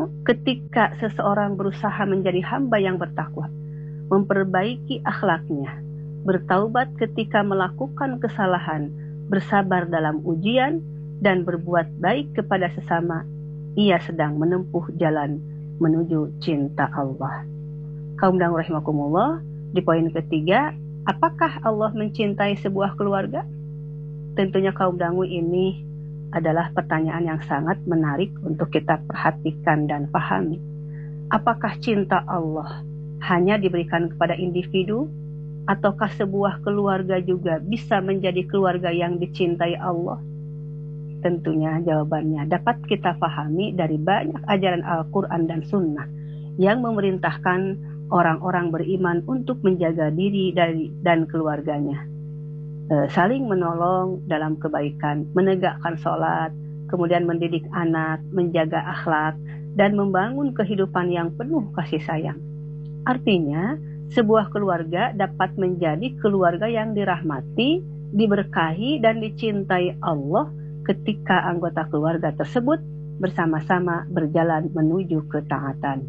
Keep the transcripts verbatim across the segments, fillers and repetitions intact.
ketika seseorang berusaha menjadi hamba yang bertakwa, memperbaiki akhlaknya, bertaubat ketika melakukan kesalahan, bersabar dalam ujian, dan berbuat baik kepada sesama, ia sedang menempuh jalan menuju cinta Allah. Kaum dangu rahimakumullah, di poin ketiga, apakah Allah mencintai sebuah keluarga? Tentunya kaum dangu ini adalah pertanyaan yang sangat menarik untuk kita perhatikan dan pahami. Apakah cinta Allah hanya diberikan kepada individu, ataukah sebuah keluarga juga bisa menjadi keluarga yang dicintai Allah? Tentunya jawabannya dapat kita pahami dari banyak ajaran Al-Quran dan Sunnah yang memerintahkan orang-orang beriman untuk menjaga diri dari dan keluarganya, e, saling menolong dalam kebaikan, menegakkan sholat, kemudian mendidik anak, menjaga akhlak, dan membangun kehidupan yang penuh kasih sayang. Artinya, sebuah keluarga dapat menjadi keluarga yang dirahmati, diberkahi, dan dicintai Allah ketika anggota keluarga tersebut bersama-sama berjalan menuju ketaatan.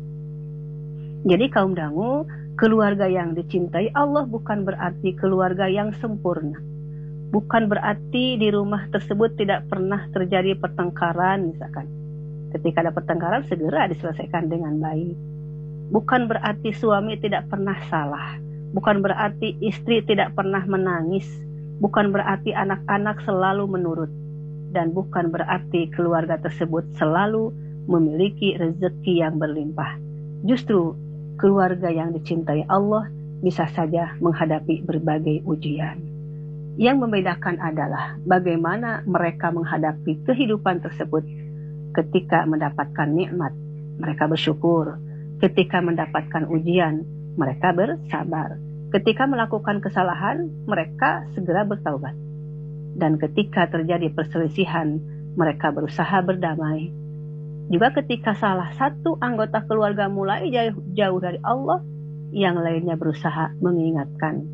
Jadi kaum dangu, keluarga yang dicintai Allah bukan berarti keluarga yang sempurna. Bukan berarti di rumah tersebut tidak pernah terjadi pertengkaran misalkan. Ketika ada pertengkaran segera diselesaikan dengan baik. Bukan berarti suami tidak pernah salah. Bukan berarti istri tidak pernah menangis. Bukan berarti anak-anak selalu menurut. Dan bukan berarti keluarga tersebut selalu memiliki rezeki yang berlimpah. Justru keluarga yang dicintai Allah bisa saja menghadapi berbagai ujian. Yang membedakan adalah bagaimana mereka menghadapi kehidupan tersebut. Ketika mendapatkan nikmat, mereka bersyukur. Ketika mendapatkan ujian, mereka bersabar. Ketika melakukan kesalahan, mereka segera bertaubat. Dan ketika terjadi perselisihan, mereka berusaha berdamai. Juga ketika salah satu anggota keluarga mulai jauh, jauh dari Allah, yang lainnya berusaha mengingatkan.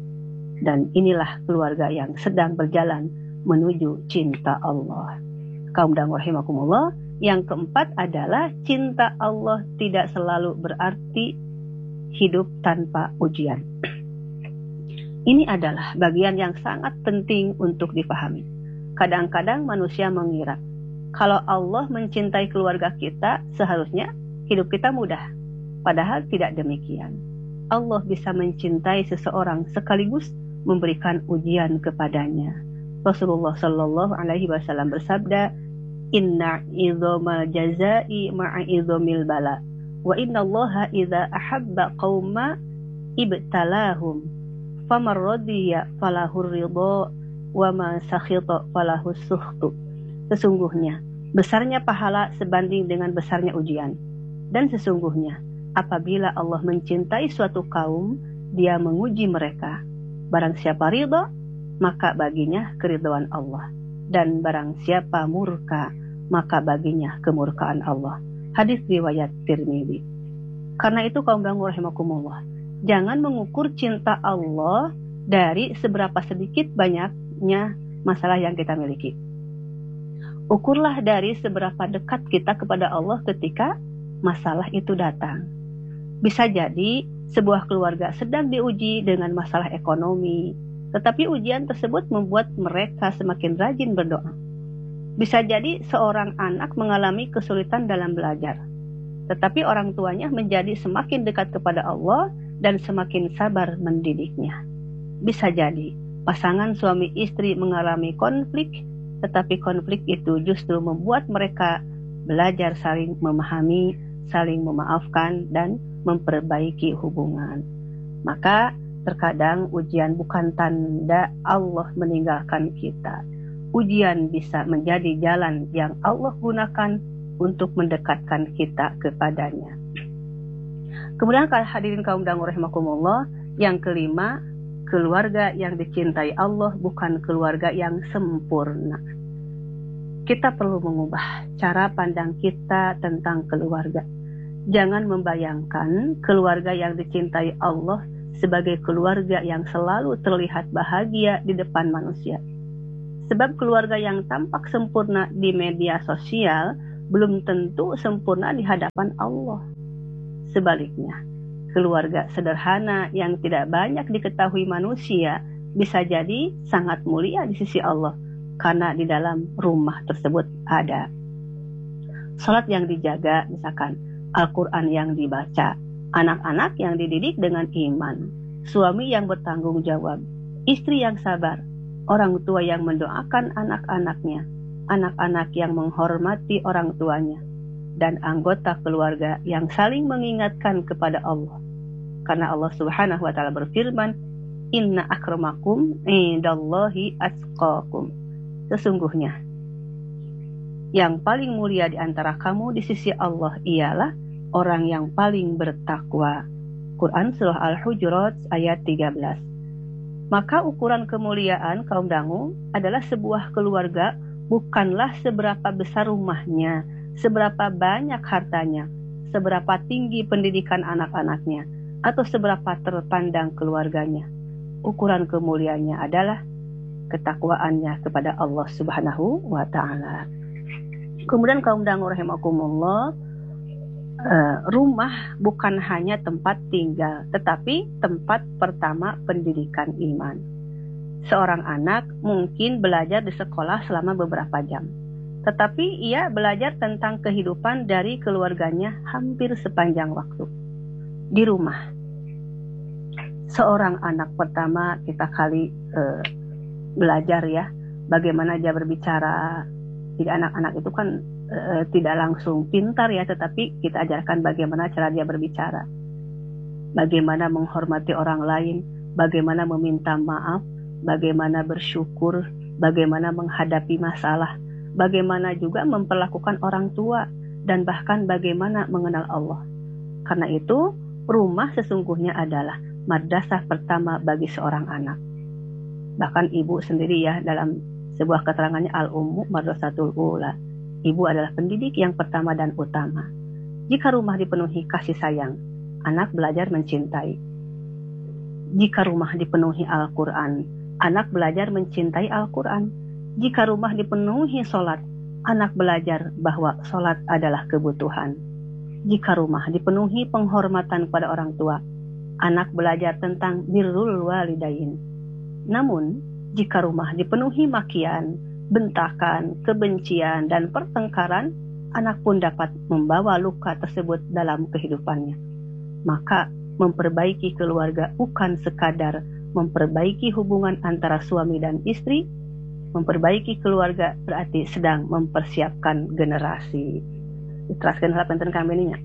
Dan inilah keluarga yang sedang berjalan menuju cinta Allah. Kaum dangu rahimakumullah, yang keempat adalah cinta Allah tidak selalu berarti hidup tanpa ujian. Ini adalah bagian yang sangat penting untuk dipahami. Kadang-kadang manusia mengira, kalau Allah mencintai keluarga kita, seharusnya hidup kita mudah. Padahal tidak demikian. Allah bisa mencintai seseorang sekaligus memberikan ujian kepadanya. Rasulullah Shallallahu Alaihi Wasallam bersabda, Inna idhomal jazai ma'a idhomil bala, wa inna Allaha idha ahabba qawma ibtalahum, famar radiya falahur ridho, wa ma sakhita falahus sukhtu. Sesungguhnya besarnya pahala sebanding dengan besarnya ujian. Dan sesungguhnya apabila Allah mencintai suatu kaum, dia menguji mereka. Barang siapa ridha, maka baginya keridhaan Allah. Dan barang siapa murka, maka baginya kemurkaan Allah. Hadis riwayat Tirmidzi. Karena itu kaum dangu rahimakumullah, jangan mengukur cinta Allah dari seberapa sedikit banyaknya masalah yang kita miliki. Ukurlah dari seberapa dekat kita kepada Allah ketika masalah itu datang. Bisa jadi sebuah keluarga sedang diuji dengan masalah ekonomi, tetapi ujian tersebut membuat mereka semakin rajin berdoa. Bisa jadi seorang anak mengalami kesulitan dalam belajar, tetapi orang tuanya menjadi semakin dekat kepada Allah dan semakin sabar mendidiknya. Bisa jadi pasangan suami istri mengalami konflik, tetapi konflik itu justru membuat mereka belajar saling memahami, saling memaafkan, dan memperbaiki hubungan. Maka terkadang ujian bukan tanda Allah meninggalkan kita. Ujian bisa menjadi jalan yang Allah gunakan untuk mendekatkan kita kepadanya. Kemudian hadirin kaum dangu rahimakumullah, yang kelima, keluarga yang dicintai Allah bukan keluarga yang sempurna. Kita perlu mengubah cara pandang kita tentang keluarga. Jangan membayangkan keluarga yang dicintai Allah sebagai keluarga yang selalu terlihat bahagia di depan manusia. Sebab keluarga yang tampak sempurna di media sosial belum tentu sempurna di hadapan Allah. Sebaliknya, keluarga sederhana yang tidak banyak diketahui manusia bisa jadi sangat mulia di sisi Allah karena di dalam rumah tersebut ada salat yang dijaga, misalkan Al-Quran yang dibaca, anak-anak yang dididik dengan iman, suami yang bertanggung jawab, istri yang sabar, orang tua yang mendoakan anak-anaknya, anak-anak yang menghormati orang tuanya, dan anggota keluarga yang saling mengingatkan kepada Allah. Karena Allah Subhanahu wa taala berfirman, "Inna akramakum indallahi atqakum." Sesungguhnya yang paling mulia di antara kamu di sisi Allah ialah orang yang paling bertakwa. Quran Surah Al-Hujurat ayat tiga belas. Maka ukuran kemuliaan kaum dangu adalah sebuah keluarga bukanlah seberapa besar rumahnya, seberapa banyak hartanya, seberapa tinggi pendidikan anak-anaknya, atau seberapa terpandang keluarganya. Ukuran kemuliaannya adalah ketakwaannya kepada Allah Subhanahu wa taala. Kemudian kaum dangu rahimakumullah, uh, rumah bukan hanya tempat tinggal, tetapi tempat pertama pendidikan iman. Seorang anak mungkin belajar di sekolah selama beberapa jam, tetapi ia belajar tentang kehidupan dari keluarganya hampir sepanjang waktu. Di rumah, seorang anak pertama kita kali uh, belajar ya, bagaimana dia berbicara. Jadi anak-anak itu kan e, tidak langsung pintar ya, tetapi kita ajarkan bagaimana cara dia berbicara, bagaimana menghormati orang lain, bagaimana meminta maaf, bagaimana bersyukur, bagaimana menghadapi masalah, bagaimana juga memperlakukan orang tua, dan bahkan bagaimana mengenal Allah. Karena itu, rumah sesungguhnya adalah madrasah pertama bagi seorang anak. Bahkan ibu sendiri ya, dalam sebuah keterangannya Al-Ummu Madrasatul Ula, ibu adalah pendidik yang pertama dan utama. Jika rumah dipenuhi kasih sayang, anak belajar mencintai. Jika rumah dipenuhi Al-Quran, anak belajar mencintai Al-Quran. Jika rumah dipenuhi sholat, anak belajar bahwa sholat adalah kebutuhan. Jika rumah dipenuhi penghormatan kepada orang tua, anak belajar tentang birrul walidain. Namun, jika rumah dipenuhi makian, bentakan, kebencian, dan pertengkaran, anak pun dapat membawa luka tersebut dalam kehidupannya. Maka memperbaiki keluarga bukan sekadar memperbaiki hubungan antara suami dan istri. Memperbaiki keluarga berarti sedang mempersiapkan generasi. Diteraskan hal penting kami ininya.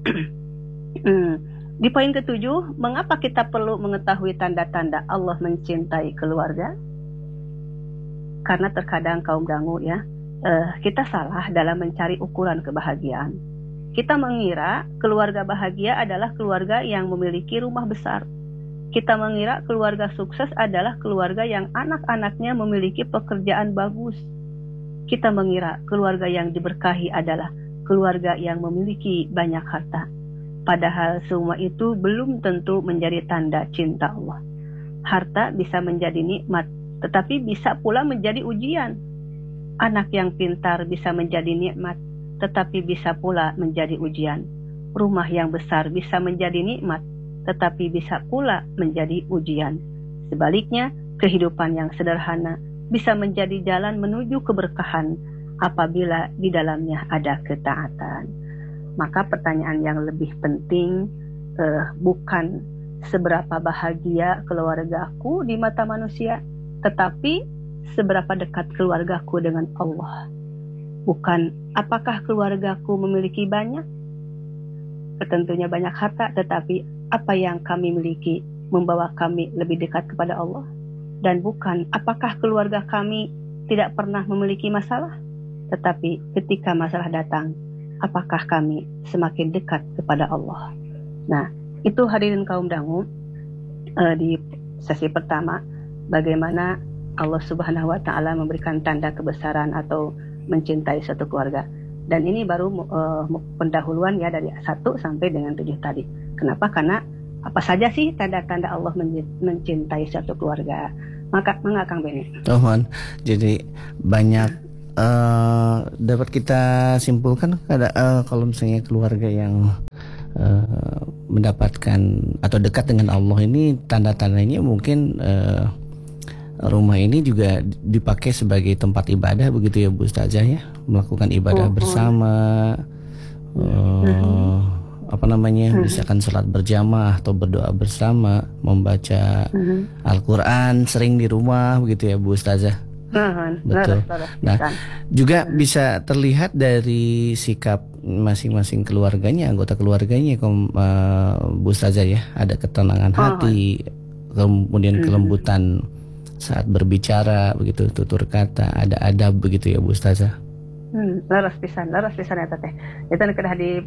Di poin ketujuh, mengapa kita perlu mengetahui tanda-tanda Allah mencintai keluarga? Karena terkadang kaum dangu ya, uh, kita salah dalam mencari ukuran kebahagiaan. Kita mengira keluarga bahagia adalah keluarga yang memiliki rumah besar. Kita mengira keluarga sukses adalah keluarga yang anak-anaknya memiliki pekerjaan bagus. Kita mengira keluarga yang diberkahi adalah keluarga yang memiliki banyak harta. Padahal semua itu belum tentu menjadi tanda cinta Allah. Harta bisa menjadi nikmat, tetapi bisa pula menjadi ujian. Anak yang pintar bisa menjadi nikmat, tetapi bisa pula menjadi ujian. Rumah yang besar bisa menjadi nikmat, tetapi bisa pula menjadi ujian. Sebaliknya, kehidupan yang sederhana bisa menjadi jalan menuju keberkahan apabila di dalamnya ada ketaatan. Maka pertanyaan yang lebih penting eh, bukan seberapa bahagia keluargaku di mata manusia, tetapi seberapa dekat keluargaku dengan Allah. Bukan apakah keluargaku memiliki banyak, tentunya banyak harta, tetapi apa yang kami miliki membawa kami lebih dekat kepada Allah. Dan bukan apakah keluarga kami tidak pernah memiliki masalah, tetapi ketika masalah datang, apakah kami semakin dekat kepada Allah. Nah, itu hadirin kaum dangu, uh, di sesi pertama bagaimana Allah Subhanahu wa taala memberikan tanda kebesaran atau mencintai suatu keluarga. Dan ini baru uh, pendahuluan ya dari satu sampai dengan tujuh tadi. Kenapa? Karena apa saja sih tanda-tanda Allah mencintai suatu keluarga? Maka mengakang Beni. Tuhun. Jadi banyak uh, dapat kita simpulkan ada uh, kalau misalnya keluarga yang uh, mendapatkan atau dekat dengan Allah ini tanda-tandanya mungkin uh, rumah ini juga dipakai sebagai tempat ibadah begitu ya Bu Ustazah ya, melakukan ibadah oh, bersama oh. Uh, apa namanya hmm. misalkan sholat berjamaah atau berdoa bersama, membaca hmm. Al-Quran sering di rumah begitu ya Bu Ustazah. Hmm. Betul. Nah juga hmm. bisa terlihat dari sikap masing-masing keluarganya, anggota keluarganya uh, Bu Ustazah ya, ada ketenangan hmm. hati, kemudian hmm. kelembutan saat berbicara begitu, tutur kata, ada adab begitu ya Bu Ustazah. Hmm, laras pisan, laras pisan eta teh. Itu kedah di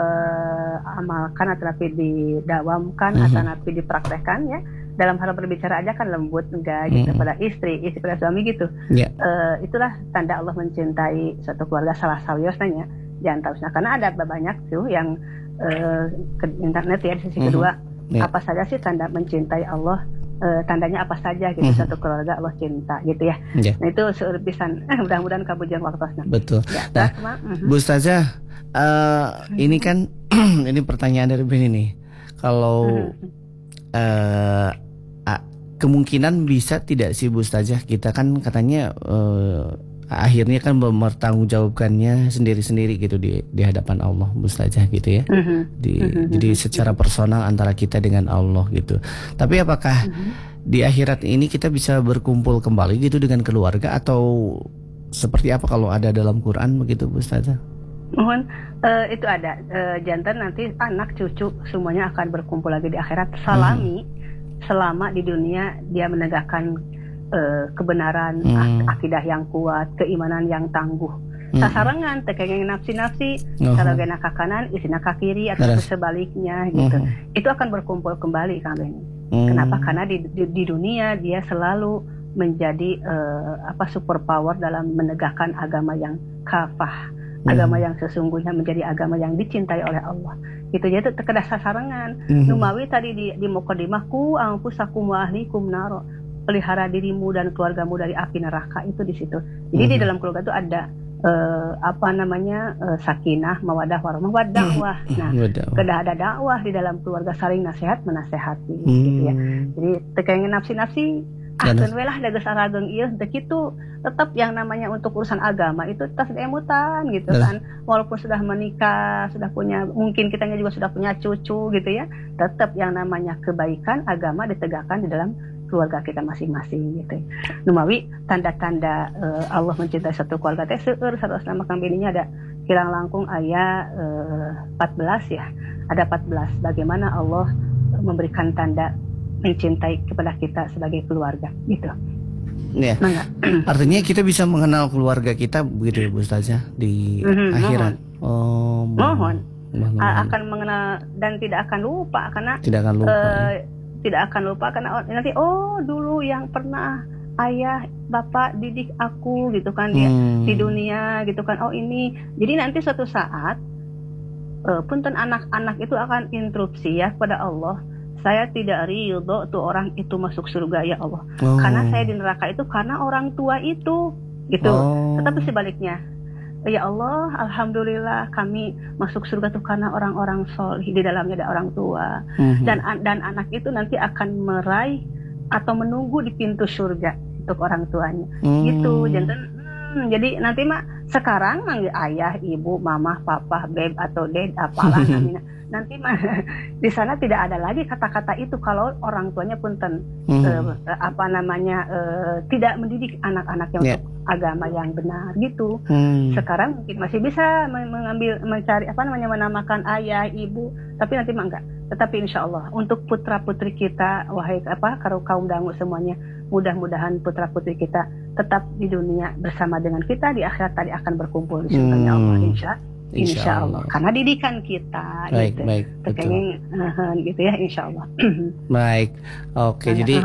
uh, amalkan atau napi didawamkan mm-hmm. atau napi dipraktekkan ya. Dalam hal berbicara aja kan lembut enggak gitu mm-hmm. pada istri, istri pada suami gitu. Yeah. Uh, itulah tanda Allah mencintai suatu keluarga salah sawiosnya. Jangan tahu karena ada banyak tuh yang uh, ke internet ya di sisi mm-hmm. kedua. Yeah. Apa saja sih tanda mencintai Allah? Uh, tandanya apa saja gitu mm-hmm. satu keluarga Allah cinta gitu ya. Yeah. Nah itu seurpisan eh, mudah-mudahan kabujang waktosna. Betul. Ya, nah, uh-huh. Bu Ustazah, uh, uh-huh. ini kan ini pertanyaan dari Ben ini. Kalau uh-huh. uh, uh, kemungkinan bisa tidak sih Bu Ustazah, kita kan katanya uh, akhirnya kan mempertanggungjawabkannya sendiri-sendiri gitu di di hadapan Allah Bu Ustazah gitu ya. Uh-huh. Di, uh-huh. Jadi secara personal antara kita dengan Allah gitu. Tapi apakah uh-huh. di akhirat ini kita bisa berkumpul kembali gitu dengan keluarga atau seperti apa kalau ada dalam Quran begitu Bu Ustazah? Mohon uh, itu ada uh, jantan nanti anak cucu semuanya akan berkumpul lagi di akhirat salami uh-huh. selama di dunia dia menegakkan Uh, kebenaran, hmm. akidah yang kuat, keimanan yang tangguh. Hmm. Sasarangan, tekengeng nafsi-nafsi, uh-huh. saragena ke kanan, isina ke kiri atau Beres. sebaliknya gitu. Uh-huh. Itu akan berkumpul kembali Kang Benny. Hmm. Kenapa? Karena di, di, di dunia dia selalu menjadi uh, apa super power dalam menegakkan agama yang kafah, hmm. agama yang sesungguhnya menjadi agama yang dicintai oleh Allah. Gitu jadi terkedah sasarangan. Hmm. Numawi tadi di di mukadimah ku anfusakum wa ahlikum naro. Pelihara dirimu dan keluargamu dari api neraka itu di situ. Jadi mm-hmm. di dalam keluarga itu ada uh, apa namanya uh, sakinah, mawadah, warahmah, dakwah. Nah, kedah ada dakwah di dalam keluarga saling nasihat menasehati mm-hmm. gitu ya. Jadi tekengin nafsi-nafsi ah keun we lah da geus arageng ieu teh kitu. Tetap yang namanya untuk urusan agama itu tas emutan gitu kan. Walaupun sudah menikah, sudah punya mungkin kitanya juga sudah punya cucu gitu ya. Tetap yang namanya kebaikan agama ditegakkan di dalam keluarga kita masing-masing gitu. Numawi tanda-tanda uh, Allah mencintai satu keluarga teh seueur saros nama Kang Beninya ada kirang langkung aya uh, empat belas ya. Ada empat belas bagaimana Allah memberikan tanda mencintai kepada kita sebagai keluarga gitu. Ya. Artinya kita bisa mengenal keluarga kita begitu ya Bu Ustazah di mm-hmm, akhirat. Mohon. Oh, mohon. mohon. Akan mengenal dan tidak akan lupa karena tidak akan lupa. Uh, ya. Tidak akan lupa karena nanti oh dulu yang pernah ayah bapak didik aku gitu kan dia hmm. di dunia gitu kan oh ini jadi nanti suatu saat uh, punten anak-anak itu akan interupsi ya kepada Allah saya tidak ridho tuh orang itu masuk surga ya Allah oh. karena saya di neraka itu karena orang tua itu gitu oh. Tetapi sebaliknya ya Allah, alhamdulillah kami masuk surga tuh karena orang-orang solih di dalamnya ada orang tua mm-hmm. dan dan anak itu nanti akan meraih atau menunggu di pintu surga untuk orang tuanya mm. gitu. Jangan hmm, jadi nanti mah sekarang manggil ayah, ibu, mama, papa, beb atau ded apalah namanya. Nanti mah di sana tidak ada lagi kata-kata itu kalau orang tuanya punten mm. uh, apa namanya uh, tidak mendidik anak-anaknya yeah. untuk agama yang benar gitu. Mm. Sekarang mungkin masih bisa mengambil mencari apa namanya menamakan ayah, ibu, tapi nanti mah enggak. Tetapi insya Allah untuk putra putri kita wahai apa kalau kaum dangu semuanya mudah-mudahan putra putri kita tetap di dunia bersama dengan kita di akhirat tadi akan berkumpul di surga mm. Allah insya Insya, insya Allah. Allah karena didikan kita baik, gitu. Baik, betul. Uh, gitu ya insya Allah. Baik, oke okay, jadi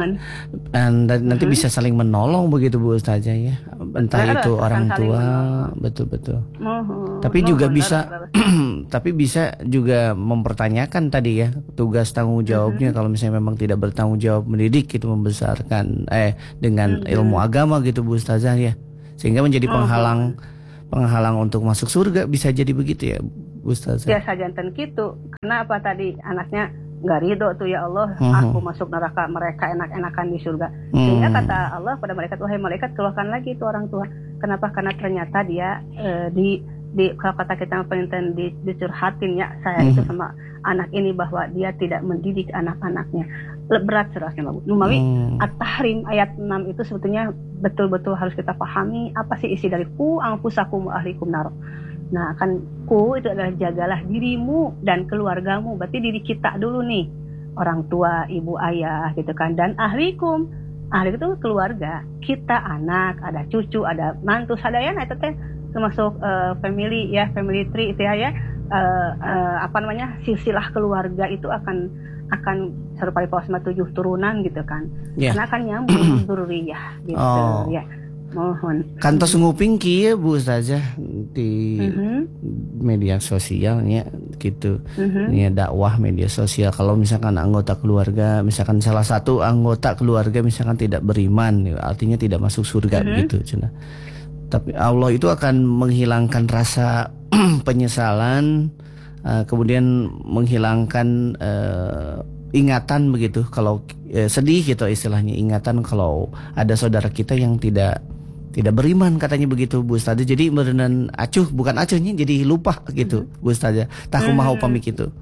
uh, nanti uh-huh. bisa saling menolong begitu Bu Ustazah ya, entah nah, itu orang tua, betul-betul. Uh-huh. Tapi juga uh-huh. bisa, tapi bisa juga mempertanyakan tadi ya tugas tanggung jawabnya uh-huh. kalau misalnya memang tidak bertanggung jawab mendidik itu membesarkan eh dengan uh-huh. ilmu agama gitu Bu Ustazah ya. sehingga menjadi penghalang penghalang untuk masuk surga, bisa jadi begitu ya Bu Ustazah? Ya sajanten gitu. Kenapa tadi anaknya nggak ridho tuh, ya Allah, uh-huh. aku masuk neraka, mereka enak-enakan di surga. Sehingga uh-huh. kata Allah pada malaikat, wahai malaikat, keluarkan lagi itu orang tua. Kenapa? Karena ternyata dia uh, di di kalau kata kita perintahan di, dicurhatin ya saya uh-huh. itu sama anak ini bahwa dia tidak mendidik anak-anaknya. Berat serasnya Bu. Numawi hmm. At-Tahrim ayat enam itu sebetulnya betul-betul harus kita pahami apa sih isi dari ku anfusakum wa ahlikum nar. Nah, kan ku itu adalah jagalah dirimu dan keluargamu. Berarti diri kita dulu nih. Orang tua, ibu, ayah gitu kan, dan ahlikum. Ahli itu keluarga. Kita anak, ada cucu, ada mantu, sadaya nah itu teh termasuk uh, family ya, family tree itu ya ya. Uh, uh, apa namanya? Silsilah keluarga itu akan akan serupa posma tujuh turunan gitu kan, yeah. Karena akan nyambung dzurriyyah gitu oh. ya. Mohon. Kantos nguping kieu Bu Ustazah di mm-hmm. media sosialnya gitu, mm-hmm. ini dakwah media sosial. Kalau misalkan anggota keluarga, misalkan salah satu anggota keluarga misalkan tidak beriman, artinya tidak masuk surga mm-hmm. gitu, cina. Tapi Allah itu akan menghilangkan rasa penyesalan. Uh, kemudian menghilangkan uh, ingatan begitu kalau uh, sedih gitu istilahnya, ingatan kalau ada saudara kita yang tidak tidak beriman katanya begitu Bu Ustazah. Jadi berenang acuh bukan acuhnya jadi lupa gitu hmm. Bu Ustazah. Tak hmm. mau pamik itu.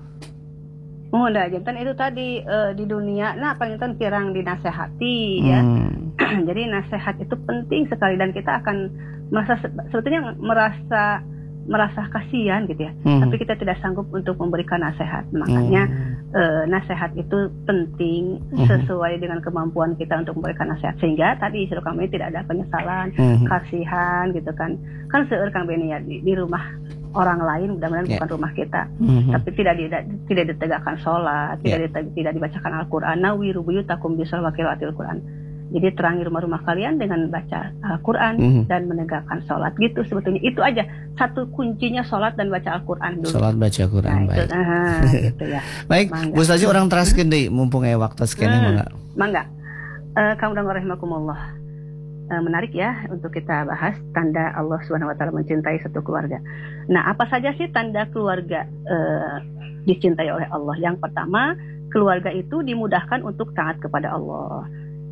Oh, dah jantan itu tadi uh, di dunia nah panjenengan pirang dinasehati hmm. ya. Jadi nasihat itu penting sekali dan kita akan merasa sebetulnya merasa merasa kasihan gitu ya, hmm. tapi kita tidak sanggup untuk memberikan nasihat. Makanya hmm. e, nasihat itu penting hmm. sesuai dengan kemampuan kita untuk memberikan nasihat. Sehingga tadi suruh kami tidak ada penyesalan, hmm. kasihan gitu kan. Kan seueur Kang Beni ya di, di rumah orang lain, mudah-mudahan yeah. bukan rumah kita. Hmm. Tapi tidak tidak tidak ditegakkan sholat, yeah. tidak diteg, tidak dibacakan Al-Qur'an. Nawiru buyutakum bisol wa qiraatil Qur'an. Jadi terangi rumah-rumah kalian dengan baca Al-Quran mm-hmm. dan menegakkan sholat gitu sebetulnya. Itu aja satu kuncinya, sholat dan baca Al-Quran dulu. Sholat baca Al-Quran, nah, baik. Itu, aha, gitu ya. Baik, Bu Ustazah orang teraskeun deui mumpung aya waktu sekian hmm. mangga. Mangga. Uh, kamu dan rahimakumullah. Uh, menarik ya untuk kita bahas tanda Allah Subhanahu wa taala mencintai satu keluarga. Nah, apa saja sih tanda keluarga uh, dicintai oleh Allah? Yang pertama, keluarga itu dimudahkan untuk taat kepada Allah.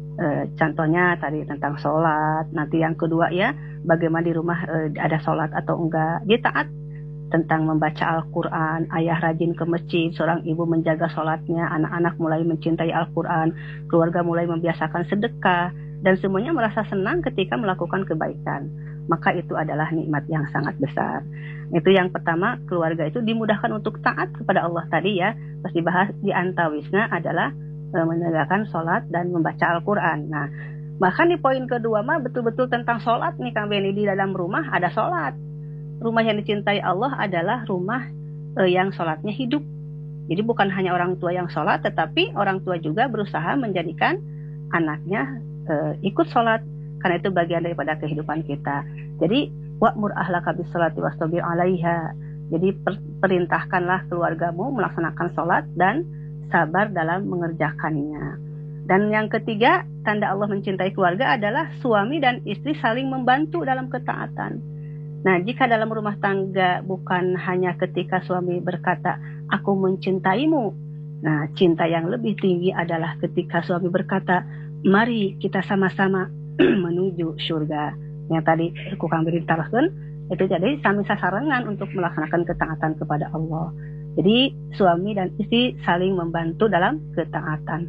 E, contohnya tadi tentang sholat. Nanti yang kedua ya, bagaimana di rumah e, ada sholat atau enggak. Dia taat tentang membaca Al-Quran. Ayah rajin ke masjid, seorang ibu menjaga sholatnya, anak-anak mulai mencintai Al-Quran, keluarga mulai membiasakan sedekah, dan semuanya merasa senang ketika melakukan kebaikan. Maka itu adalah nikmat yang sangat besar. Itu yang pertama, keluarga itu dimudahkan untuk taat kepada Allah tadi ya. Terus dibahas di antawisnya adalah menegakkan sholat dan membaca Al-Quran. Nah, bahkan di poin kedua mah betul-betul tentang sholat nih Kang Beni. Di dalam rumah ada sholat. Rumah yang dicintai Allah adalah rumah eh, yang sholatnya hidup. Jadi bukan hanya orang tua yang sholat, tetapi orang tua juga berusaha menjadikan anaknya eh, ikut sholat. Karena itu bagian daripada kehidupan kita. Jadi wa'mur ahlaka bis-sholati wastabir 'alaiha. Jadi per, perintahkanlah keluargamu melaksanakan sholat dan sabar dalam mengerjakannya. Dan yang ketiga, tanda Allah mencintai keluarga adalah suami dan istri saling membantu dalam ketaatan. Nah, jika dalam rumah tangga bukan hanya ketika suami berkata, aku mencintaimu. Nah, cinta yang lebih tinggi adalah ketika suami berkata, mari kita sama-sama menuju surga. Yang tadi aku kang beritahukan, itu jadi sami sasarangan untuk melaksanakan ketaatan kepada Allah. Jadi suami dan istri saling membantu dalam ketaatan.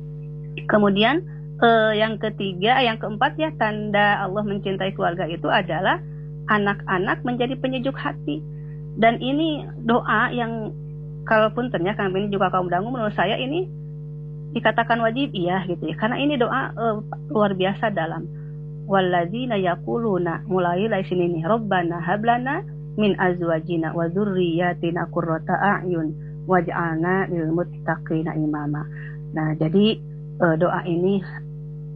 Kemudian eh, yang ketiga, yang keempat ya, tanda Allah mencintai keluarga itu adalah anak-anak menjadi penyejuk hati. Dan ini doa yang kalaupun ternyata kami juga kaum dangu, menurut saya ini dikatakan wajib iya gitu ya. Karena ini doa eh, luar biasa dalam. Walladzina yaquluna, mulai dari sini nih, Rabbana hablana min azwajina wa dzurriyyatina qurrata a'yun waj'alna lil muttaqina imama. Nah, jadi e, doa ini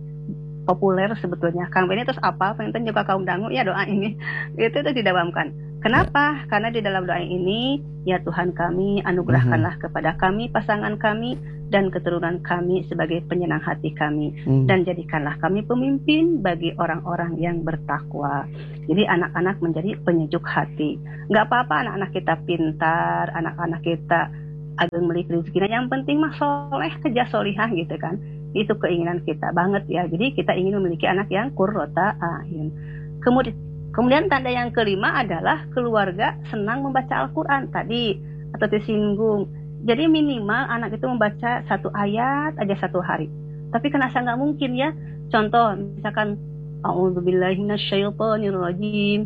populer sebetulnya. Kang Beni terus apa? Pengen juga kaum dangu ya doa ini. Itu itu didawamkan. Kenapa? Ya. Karena di dalam doa ini, ya Tuhan kami, anugerahkanlah uh-huh. kepada kami pasangan kami dan keturunan kami sebagai penyenang hati kami, uh-huh. dan jadikanlah kami pemimpin bagi orang-orang yang bertakwa. Jadi anak-anak menjadi penyejuk hati. Nggak apa-apa anak-anak kita pintar, anak-anak kita agak memiliki rezekinya, yang penting mah soleh, kerja solihah gitu kan. Itu keinginan kita banget ya. Jadi kita ingin memiliki anak yang qurrata a'yun. Kemudian Kemudian tanda yang kelima adalah keluarga senang membaca Al-Quran tadi atau disinggung. Jadi minimal anak itu membaca satu ayat aja satu hari. Tapi kan asa nggak mungkin ya. Contoh misalkan A'udzubillahi minasyaitonirrajim.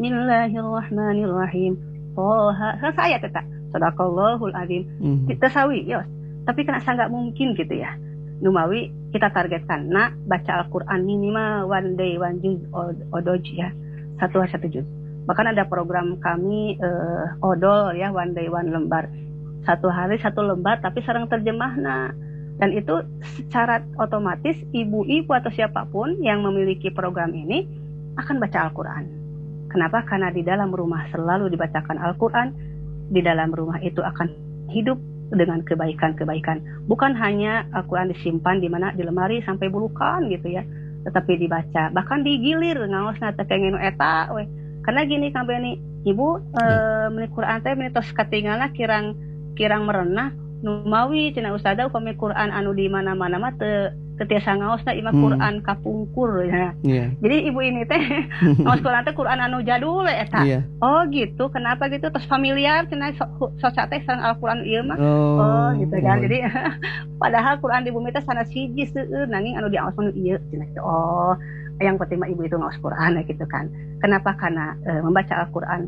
Bismillahirrahmanirrahim. Toha. Selesai ayat kita. Sadaqallahul azim. Mm-hmm. Tasawi ya. Tapi kan asa nggak mungkin gitu ya. Numawi kita targetkan nak baca Al-Quran minimal one day one juz odoj ya. Satu hari satu juz. Bahkan ada program kami uh, odol ya, one day one lembar. Satu hari satu lembar tapi sareng terjemah. Nah, dan itu secara otomatis ibu-ibu atau siapapun yang memiliki program ini akan baca Al-Quran. Kenapa? Karena di dalam rumah selalu dibacakan Al-Quran. Di dalam rumah itu akan hidup dengan kebaikan-kebaikan. Bukan hanya Al-Quran disimpan di mana di lemari sampai bulukan gitu ya, tetapi dibaca, bahkan digilir ngaosna teh kengenu eta we. Karena gini Kang Beni, ibu hmm. e, meni Quran teh meni tos katingalna kirang kirang merenah numawi cenah ustadzah upami Quran anu di mana-mana mah teu teu tiasa ngaosna imah hmm. Quran kapungkur ya. Yeah. Jadi ibu ini teh ngaos Quran teh Quran anu jadul eta. Yeah. Oh gitu, kenapa gitu? Terus familiar cenah soca teh sareng Al-Qur'an ieu mah. Oh, oh gitu kan. Oh. Jadi padahal Quran di bumi teh sanes hiji seueur nanging anu diaos anu ieu cenah. Oh, yang penting mah ibu itu ngaos Quran gitu kan. Kenapa? Karena e, membaca Al-Qur'an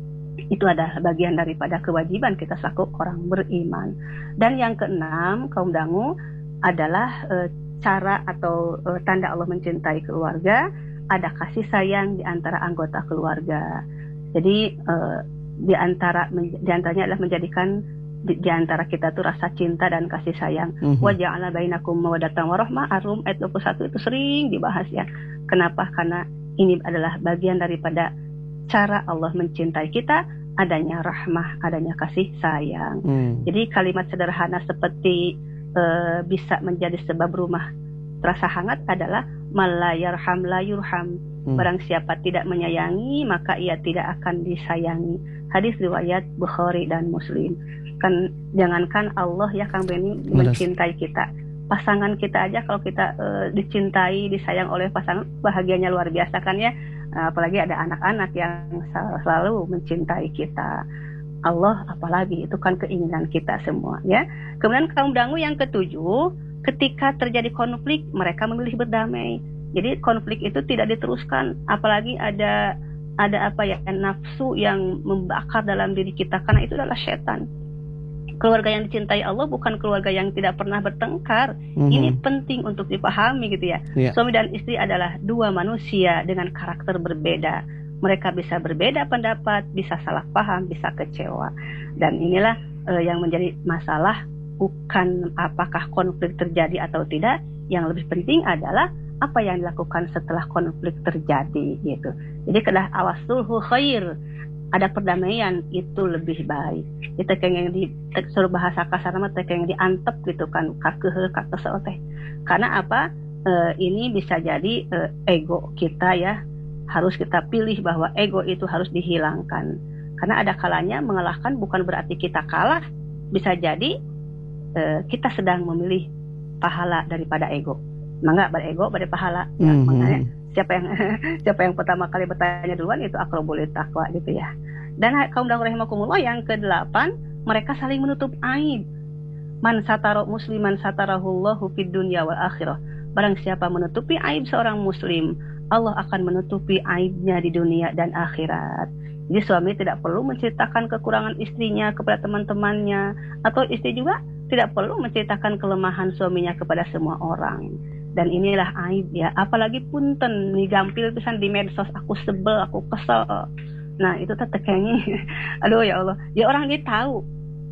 itu adalah bagian daripada kewajiban kita selaku orang beriman. Dan yang keenam, kaum dangu, adalah e, cara atau e, tanda Allah mencintai keluarga, ada kasih sayang di antara anggota keluarga. Jadi e, di antara di antaranya adalah menjadikan di, di antara kita tuh rasa cinta dan kasih sayang. Mm-hmm. Wa ja'alna bainakum mawaddatan warahmah, Ar-Rum ayat dua puluh satu itu sering dibahas ya. Kenapa? Karena ini adalah bagian daripada cara Allah mencintai kita, adanya rahmah, adanya kasih sayang. Hmm. Jadi kalimat sederhana seperti e, bisa menjadi sebab rumah terasa hangat adalah malayarham layurham. Hmm. Barang siapa tidak menyayangi maka ia tidak akan disayangi. Hadis riwayat Bukhari dan Muslim. Kan jangankan Allah ya Kang Beni mencintai kita, pasangan kita aja kalau kita e, dicintai, disayang oleh pasangan, bahagianya luar biasa kan ya. Apalagi ada anak-anak yang selalu mencintai kita. Allah apalagi, itu kan keinginan kita semua ya. Kemudian kaum dangu yang ketujuh, ketika terjadi konflik mereka memilih berdamai. Jadi konflik itu tidak diteruskan, apalagi ada ada apa ya, nafsu yang membakar dalam diri kita, karena itu adalah setan. Keluarga yang dicintai Allah bukan keluarga yang tidak pernah bertengkar. Mm-hmm. Ini penting untuk dipahami gitu ya. Yeah. Suami dan istri adalah dua manusia dengan karakter berbeda. Mereka bisa berbeda pendapat, bisa salah paham, bisa kecewa. Dan inilah uh, yang menjadi masalah, bukan apakah konflik terjadi atau tidak. Yang lebih penting adalah apa yang dilakukan setelah konflik terjadi gitu. Jadi kedah awas sulhu khair. Ada perdamaian itu lebih baik. Kita kayak yang di suruh bahasa kasar mah teh yang diantep gitu kan, kakeuh kakesel teh. Karena apa? E, ini bisa jadi e, ego kita ya. Harus kita pilih bahwa ego itu harus dihilangkan. Karena ada kalanya mengalahkan bukan berarti kita kalah. Bisa jadi e, kita sedang memilih pahala daripada ego. Mangga berego pada pahala. Ya, mm-hmm. Makanya siapa yang siapa yang pertama kali bertanya duluan itu aqrabul taqwa gitu ya. Dan kaum dangu rahimakumullah yang kedelapan, mereka saling menutup aib. Man satara musliman satarahullahu fid dunya wal akhirah. Barang siapa menutupi aib seorang muslim, Allah akan menutupi aibnya di dunia dan akhirat. Jadi suami tidak perlu menceritakan kekurangan istrinya kepada teman-temannya, atau istri juga tidak perlu menceritakan kelemahan suaminya kepada semua orang. Dan inilah aib ya, apalagi punten digampil pisan di medsos, aku sebel, aku kesel. Nah itu teteknya, aduh ya Allah, ya orang ini tahu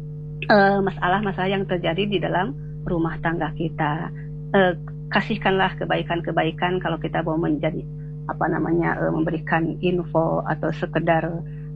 uh, masalah-masalah yang terjadi di dalam rumah tangga kita. Uh, kasihkanlah kebaikan-kebaikan kalau kita mau menjadi apa namanya uh, memberikan info atau sekedar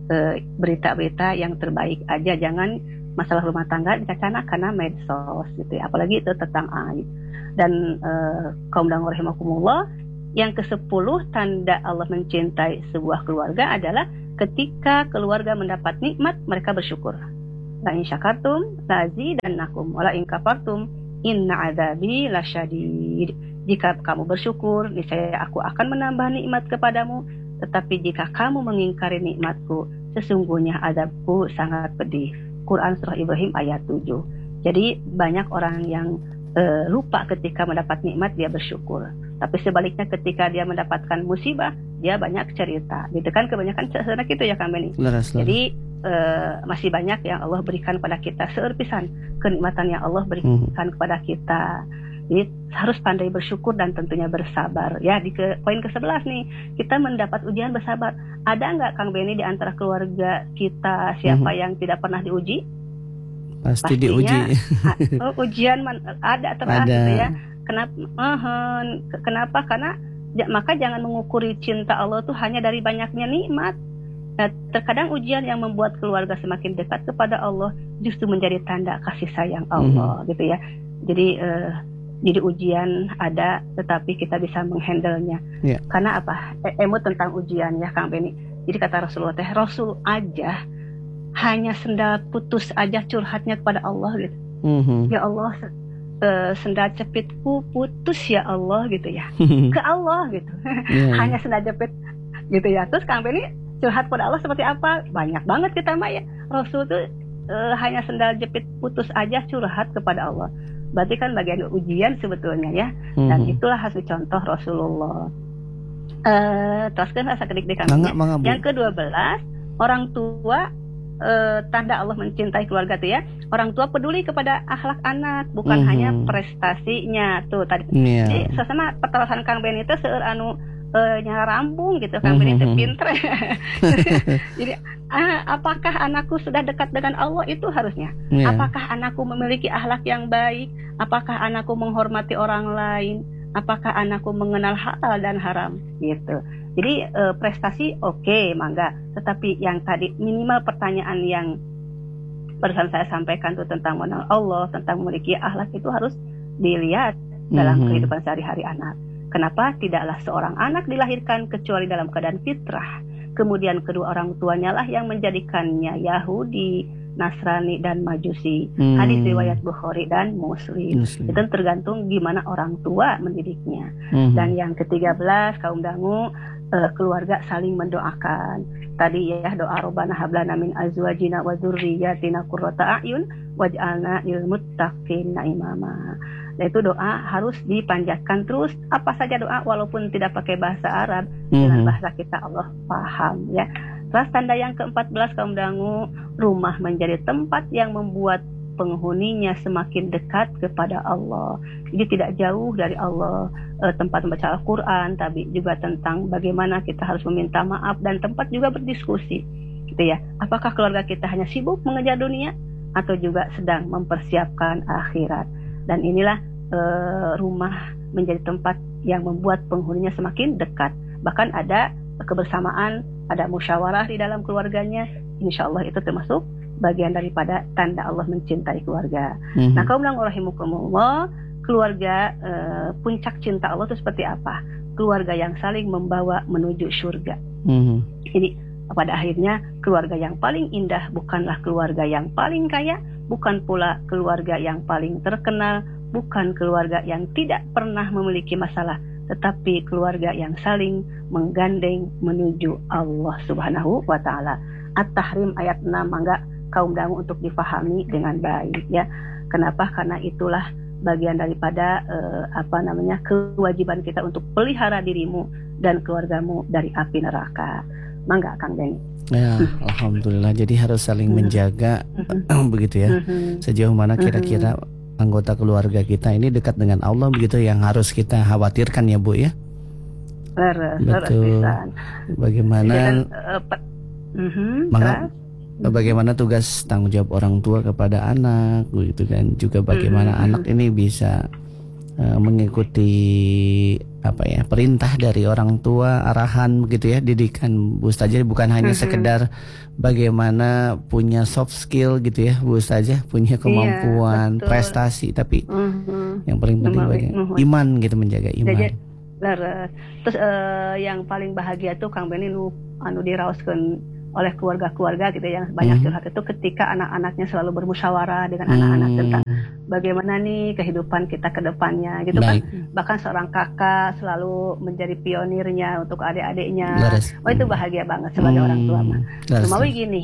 uh, berita-berita yang terbaik aja, jangan masalah rumah tangga dikacana karena medsos gitu ya, apalagi itu tentang aib. Dan uh, kaum dangu rahimakumullah, yang kesepuluh tanda Allah mencintai sebuah keluarga adalah ketika keluarga mendapat nikmat mereka bersyukur. La in syakartum la azidannakum wa la in kafartum inna adzabi lasyadid. Jika kamu bersyukur, niscaya aku akan menambah nikmat kepadamu, tetapi jika kamu mengingkari nikmatku, sesungguhnya azabku sangat pedih. Quran Surah Ibrahim ayat tujuh. Jadi banyak orang yang e, lupa ketika mendapat nikmat dia bersyukur. Tapi sebaliknya ketika dia mendapatkan musibah, dia banyak cerita. Gitu kan kebanyakan sebenarnya gitu ya Kang Beni. Jadi e, masih banyak yang Allah berikan pada kita, seerpisan kenikmatan yang Allah berikan hmm. kepada kita. Jadi harus pandai bersyukur dan tentunya bersabar. Ya, di ke, poin ke sebelas nih, kita mendapat ujian bersabar. Ada nggak Kang Beni di antara keluarga kita siapa hmm. yang tidak pernah diuji? Pasti Pastinya, diuji. oh, ujian man, ada terus gitu ya. Kenapa? Uh, kenapa? Karena ya, maka jangan mengukuri cinta Allah tuh hanya dari banyaknya nikmat. Nah, terkadang ujian yang membuat keluarga semakin dekat kepada Allah justru menjadi tanda kasih sayang Allah, hmm. gitu ya. Jadi uh, Jadi ujian ada, tetapi kita bisa menghandlenya. Yeah. Karena apa? E- emu tentang ujian ya Kang Beni. Jadi kata Rasulullah teh, Rasul aja hanya sendal putus aja curhatnya kepada Allah gitu. Mm-hmm. Ya Allah, uh, sendal jepitku putus ya Allah gitu ya. Ke Allah gitu. Yeah. Hanya sendal jepit gitu ya. Terus Kang Beni curhat kepada Allah seperti apa? Banyak banget kita mah ya. Rasul tuh uh, hanya sendal jepit putus aja curhat kepada Allah. Berarti kan bagian ujian sebetulnya ya. Mm-hmm. Dan itulah hasil contoh Rasulullah. Uh, teruskan rasa kedik di kami. Yang kedua belas, orang tua uh, tanda Allah mencintai keluarga tuh ya. Orang tua peduli kepada akhlak anak, bukan mm-hmm. hanya prestasinya tuh tadi. Yeah. Jadi sesama pertelasan Kang Ben itu seueur anu uh, nyala rambung gitu Kang Ben itu pinter. Jadi ah, apakah anakku sudah dekat dengan Allah, itu harusnya. Yeah. Apakah anakku memiliki akhlak yang baik? Apakah anakku menghormati orang lain? Apakah anakku mengenal halal dan haram? Gitu. Jadi e, prestasi oke, okay, mangga. Tetapi yang tadi minimal pertanyaan yang barusan saya sampaikan tuh tentang mengenal Allah, tentang memiliki akhlak itu harus dilihat dalam mm-hmm. kehidupan sehari-hari anak. Kenapa tidaklah seorang anak dilahirkan kecuali dalam keadaan fitrah? Kemudian kedua orang tuanya lah yang menjadikannya Yahudi, Nasrani dan Majusi. Hmm. Hadis riwayat Bukhari dan Muslim. Muslim. Itu tergantung gimana orang tua mendidiknya. Hmm. Dan yang ketiga belas, kaum dangu, uh, keluarga saling mendoakan. Tadi ya doa Rabbana hablana min azwajina wa dzurriyyatina qurrata a'yun waj'alna lil muttaqina imama. Nah, itu doa harus dipanjatkan terus. Apa saja doa walaupun tidak pakai bahasa Arab, hmm. dengan bahasa kita Allah paham ya. Terus tanda yang keempat belas, kaum dangu, rumah menjadi tempat yang membuat penghuninya semakin dekat kepada Allah. Jadi tidak jauh dari Allah, e, tempat membaca Al-Quran, tapi juga tentang bagaimana kita harus meminta maaf, dan tempat juga berdiskusi. Gitu ya. Apakah keluarga kita hanya sibuk mengejar dunia atau juga sedang mempersiapkan akhirat? Dan inilah e, rumah menjadi tempat yang membuat penghuninya semakin dekat. Bahkan ada kebersamaan, ada musyawarah di dalam keluarganya. Insya Allah itu termasuk bagian daripada tanda Allah mencintai keluarga. Mm-hmm. Nah, kaum dangu rahimakumullah, keluarga e, puncak cinta Allah itu seperti apa? Keluarga yang saling membawa menuju surga. Mm-hmm. Jadi pada akhirnya keluarga yang paling indah bukanlah keluarga yang paling kaya, bukan pula keluarga yang paling terkenal, bukan keluarga yang tidak pernah memiliki masalah, tetapi keluarga yang saling menggandeng menuju Allah Subhanahu wa Ta'ala. At-Tahrim ayat enam, mangga kaum dangu untuk difahami dengan baik ya. Kenapa? Karena itulah bagian daripada eh, apa namanya kewajiban kita untuk pelihara dirimu dan keluargamu dari api neraka. Mangga Kang Beni. Ya, hmm. Alhamdulillah. Jadi harus saling hmm. menjaga hmm. begitu ya. Hmm. Sejauh mana kira-kira hmm. anggota keluarga kita ini dekat dengan Allah, begitu yang harus kita khawatirkan ya Bu ya. Beres, betul. Beres, bagaimana dan, uh, pe- uh-huh, mengap, bagaimana tugas tanggung jawab orang tua kepada anak, begitu kan? Juga bagaimana uh-huh. anak ini bisa uh, mengikuti apa ya, perintah dari orang tua, arahan begitu ya, didikan Bu Ustazah, bukan hanya mm-hmm. sekedar bagaimana punya soft skill gitu ya Bu Ustazah, punya kemampuan iya, prestasi, tapi mm-hmm. yang paling penting mm-hmm. iman gitu, menjaga iman. Jadi, terus uh, yang paling bahagia tuh Kang Beni nu anu diraoskeun oleh keluarga-keluarga gitu yang banyak mm-hmm. curhat itu ketika anak-anaknya selalu bermusyawarah dengan mm-hmm. anak-anak tentang bagaimana nih kehidupan kita ke depannya gitu. Baik. Kan bahkan seorang kakak selalu menjadi pionirnya untuk adik-adiknya. Laras. Oh itu bahagia banget sebagai hmm. orang tua mah. Semawi gini,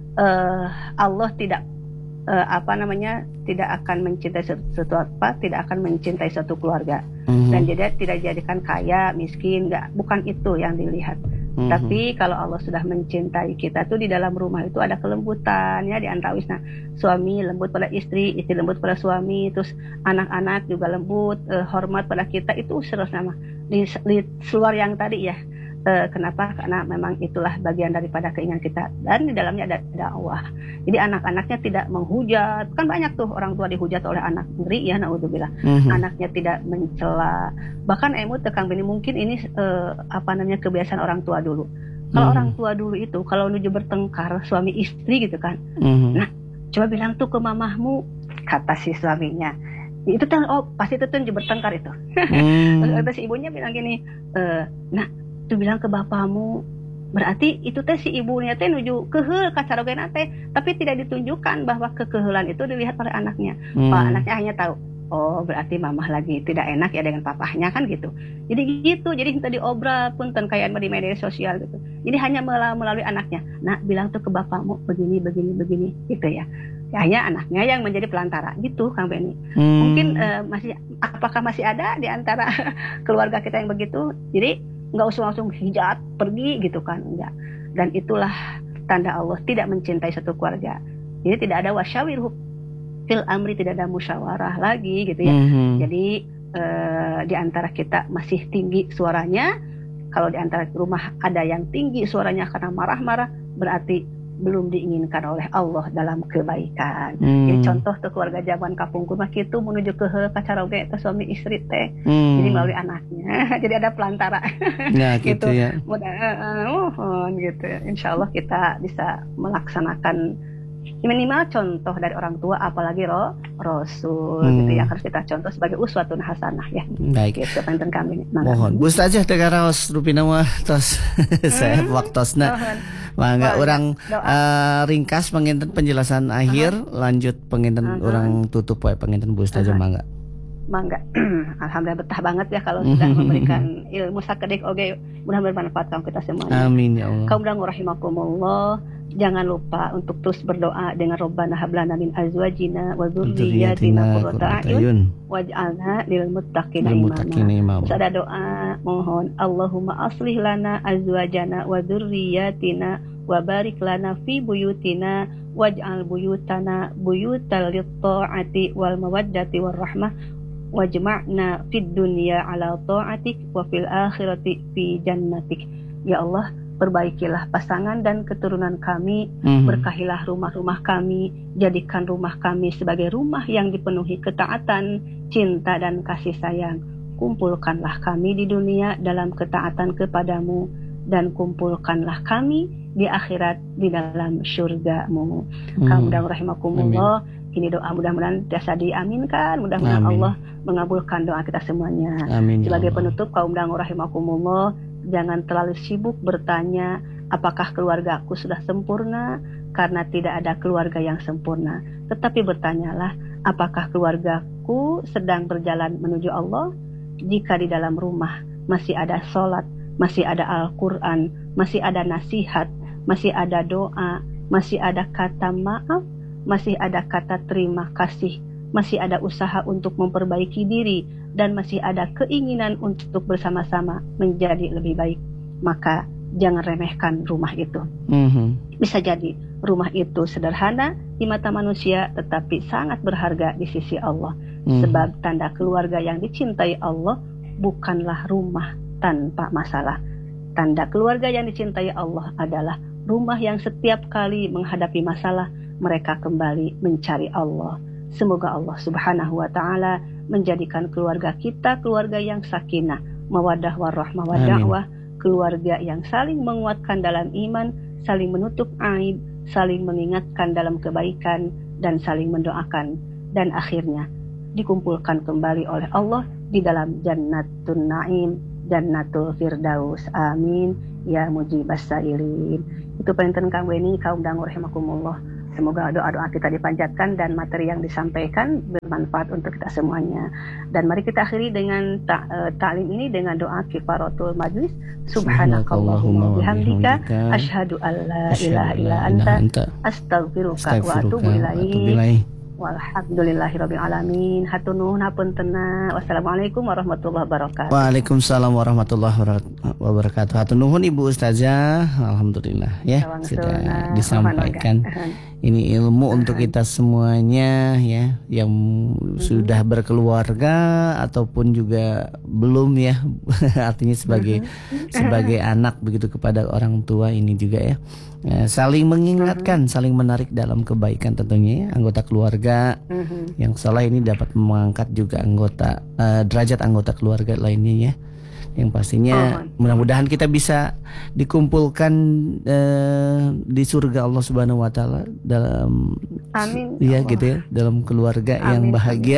uh, Allah tidak uh, apa namanya tidak akan mencintai sesuatu apa tidak akan mencintai satu keluarga hmm. dan jadi tidak dijadikan kaya miskin, nggak, bukan itu yang dilihat. Mm-hmm. Tapi kalau Allah sudah mencintai kita tuh di dalam rumah itu ada kelembutan ya di antara wisna, suami lembut pada istri, istri lembut pada suami, terus anak-anak juga lembut, eh, hormat pada kita, itu seterusnya mah di, di luar yang tadi ya. Eh, kenapa? Karena memang itulah bagian daripada keinginan kita, dan di dalamnya ada dakwah. Jadi anak-anaknya tidak menghujat, kan banyak tuh orang tua dihujat oleh anak, ngeri ya, naudzubillah. Mm-hmm. Anaknya tidak mencela, bahkan emu tekang bini mungkin ini eh, apa namanya kebiasaan orang tua dulu. Kalau mm-hmm. orang tua dulu itu kalau menuju bertengkar suami istri gitu kan, mm-hmm. nah coba bilang tuh ke mamahmu, kata si suaminya. Itu tuh oh pasti itu tuh bertengkar itu. Mm. Terus si ibunya bilang gini, e, nah tuh bilang ke bapamu, berarti itu teh si ibunya teh nuju keheul ka carogena teh, tapi tidak ditunjukkan bahwa kekehulan itu dilihat oleh anaknya. Hmm. Pak anaknya hanya tahu, oh berarti mamah lagi tidak enak ya dengan papahnya kan gitu. Jadi gitu, jadi tadi obrol pun ten kayak di media sosial gitu. Jadi hanya melalui anaknya. Nah bilang tuh ke bapamu begini begini begini gitu ya. Ya hanya anaknya yang menjadi pelantara gitu Kang Beni. Hmm. Mungkin uh, masih apakah masih ada di antara keluarga kita yang begitu? Jadi nggak usah langsung hijat pergi gitu kan, enggak. Dan itulah tanda Allah tidak mencintai satu keluarga. Jadi tidak ada wasyawirhu fil amri, tidak ada musyawarah lagi gitu ya. Mm-hmm. Jadi eh, di antara kita masih tinggi suaranya. Kalau di antara rumah ada yang tinggi suaranya karena marah-marah, berarti belum diinginkan oleh Allah dalam kebaikan. Hmm. Jadi contoh tuh keluarga zaman kapungkur mah kitu menuju ke kacaroge ke suami istri teh. Hmm. Jadi melalui anaknya. Jadi ada pelantara. Nah, gitu, gitu ya. Mudah uh, uh, gitu. Insyaallah kita bisa melaksanakan minimal contoh dari orang tua, apalagi roh Rasul hmm. gitu yang harus kita contoh sebagai uswatun hasanah ya. Baik. Gitu panten kami. Mohon Bu Ustazah teh karaos rupina mah tos sehat waktosna. Mangga orang uh, ringkas penginten penjelasan akhir, uh-huh. lanjut penginten uh-huh. orang tutup wae penginten Bu Ustazah uh-huh. mangga. Mangga. Alhamdulillah betah banget ya kalau sudah memberikan ilmu sakedik oge, mudah-mudahan bermanfaat untuk kita semuanya. Amin ya Allah. Kaum dan rahimakumullah. Jangan lupa untuk terus berdoa dengan Rabbana hablana min azwajina wa dzurriyyatina qurrata a'yun waj'alna lil muttaqina imama. Terus ada doa mohon Allahumma aslih lana azwajana wa dzurriyyatina wa barik lana fi buyutina waj'al buyutana buyutal lit-ta'ati wal mawaddati war rahmah wajma'na fid dunya ala ta'atik wa fil akhirati fi jannatik. Ya Allah, perbaikilah pasangan dan keturunan kami, mm-hmm. berkahilah rumah-rumah kami, jadikan rumah kami sebagai rumah yang dipenuhi ketaatan, cinta dan kasih sayang. Kumpulkanlah kami di dunia dalam ketaatan kepadamu, dan kumpulkanlah kami di akhirat di dalam surga-Mu. Mm-hmm. Kaum dan rahimakumullah. Ini doa mudah-mudahan biasa diaminkan, mudah-mudahan Amin. Allah mengabulkan doa kita semuanya. Amin, sebagai ya penutup, kaum dan rahimakumullah, jangan terlalu sibuk bertanya apakah keluargaku sudah sempurna, karena tidak ada keluarga yang sempurna. Tetapi bertanyalah, apakah keluargaku sedang berjalan menuju Allah? Jika di dalam rumah masih ada sholat, masih ada Al-Quran, masih ada nasihat, masih ada doa, masih ada kata maaf, masih ada kata terima kasih, masih ada usaha untuk memperbaiki diri, dan masih ada keinginan untuk bersama-sama menjadi lebih baik, maka jangan remehkan rumah itu. Mm-hmm. Bisa jadi rumah itu sederhana di mata manusia, tetapi sangat berharga di sisi Allah. Mm-hmm. Sebab tanda keluarga yang dicintai Allah bukanlah rumah tanpa masalah. Tanda keluarga yang dicintai Allah adalah rumah yang setiap kali menghadapi masalah, mereka kembali mencari Allah. Semoga Allah subhanahu wa ta'ala menjadikan keluarga kita keluarga yang sakinah, mawaddah warahmah wa da'wah, keluarga yang saling menguatkan dalam iman, saling menutup aib, saling mengingatkan dalam kebaikan, dan saling mendoakan, dan akhirnya dikumpulkan kembali oleh Allah di dalam Jannatun Naim, Jannatul Firdaus. Amin ya mujibas sailin. Itu penten Kang Weni, kaum dangu rahimakumullah. Semoga doa-doa kita dipanjatkan dan materi yang disampaikan bermanfaat untuk kita semuanya. Dan mari kita akhiri dengan ta- uh, ta'lim ini dengan doa kifaratul majlis. Subhanakallahumma bihamdika asyhadu an la ilaha illa anta astaghfiruka wa atubu ilaik. Walhamdulillahirabbil alamin. Hatur nuhun hapuntenna. Wassalamualaikum warahmatullahi wabarakatuh. Waalaikumsalam warahmatullahi wabarakatuh. Hatur nuhun Ibu Ustazah. Alhamdulillah ya sudah disampaikan. Ini ilmu untuk kita semuanya ya, yang sudah berkeluarga ataupun juga belum ya. Artinya sebagai sebagai anak begitu kepada orang tua ini juga ya. Ya, saling mengingatkan, saling menarik dalam kebaikan tentunya ya. Anggota keluarga yang salah ini dapat mengangkat juga anggota uh, derajat anggota keluarga lainnya ya. Yang pastinya oh, mudah-mudahan kita bisa dikumpulkan uh, di surga Allah Subhanahu wa taala dalam amin ya Allah. Gitu ya, dalam keluarga amin, yang bahagia.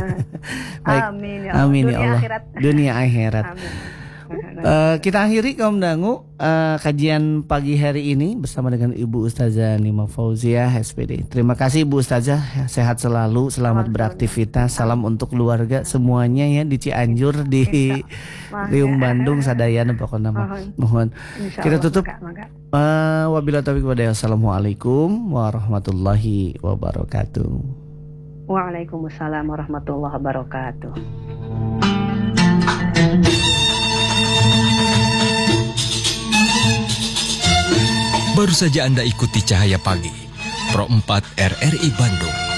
Baik. Amin ya Allah. Amin ya Allah. Akhirat. Dunia akhirat. Amin. Uh, kita akhiri kaum dangu uh, kajian pagi hari ini bersama dengan Ibu Ustazah Nima Fauziah S P D. Terima kasih Ibu Ustazah, sehat selalu, selamat beraktivitas. Salam untuk keluarga semuanya ya di Cianjur, di Riung Bandung, Sadayana pokoknya mohon. Kita tutup. Uh, Wabillahi taufiq walhidayah. Assalamualaikum warahmatullahi wabarakatuh. Waalaikumsalam warahmatullahi wabarakatuh. Baru saja Anda ikuti Cahaya Pagi, Pro empat R R I Bandung.